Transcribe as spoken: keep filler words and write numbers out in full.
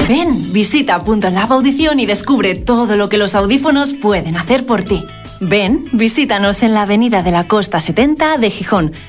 Ven, visita Punto Lab Audición y descubre todo lo que los audífonos pueden hacer por ti. Ven, visítanos en la avenida de la Costa setenta de Gijón,